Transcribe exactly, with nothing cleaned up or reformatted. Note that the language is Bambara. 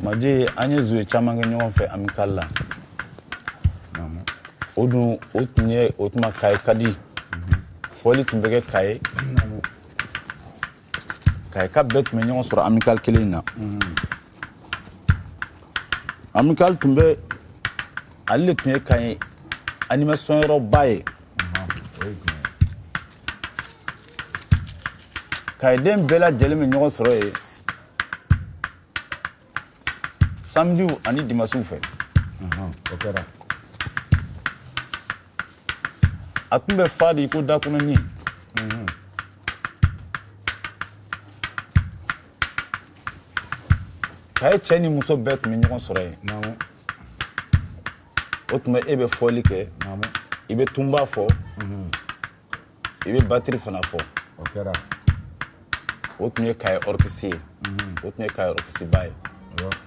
Maji an ye joué caman kɛ ɲɔgɔn fɛ amical la. O dun o tun ye o tuma Kaye ka di. Fɔli tun bɛ kɛ Kaye. Kaye ka bɛɛ tun bɛ ɲɔgɔn sɔrɔ amical kelen in na. Amical tun bɛ ale tun ye Kaye animation yɔrɔba ye. Kaye den bɛɛ lajɛlen bɛ ɲɔgɔn sɔrɔ yen samedi ani dimanche fɛ. O kɛra. A tun bɛ fa de ko dakɔnɔni. Kaye cɛ ni muso bɛɛ tun bɛ ɲɔgɔn sɔrɔ yen. O tuma e bɛ fɔli kɛ, i bɛ tunba fɔ, i bɛ batterie fana fɔ. O kɛra. O tun ye Kaye orchestre ye. O tun ye Kaye orchestre ba ye.